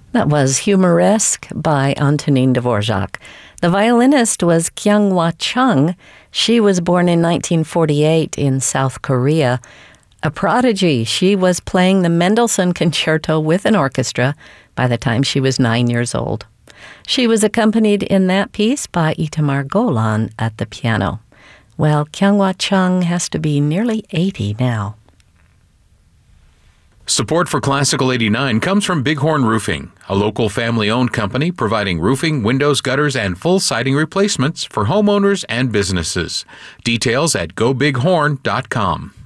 That was Humoresque by Antonin Dvorak. The violinist was Kyung-Hwa Chung. She was born in 1948 in South Korea. A prodigy, she was playing the Mendelssohn Concerto with an orchestra by the time she was 9 years old. She was accompanied in that piece by Itamar Golan at the piano. Well, Kyung-Hwa Chung has to be nearly 80 now. Support for Classical 89 comes from Bighorn Roofing, a local family-owned company providing roofing, windows, gutters, and full siding replacements for homeowners and businesses. Details at gobighorn.com.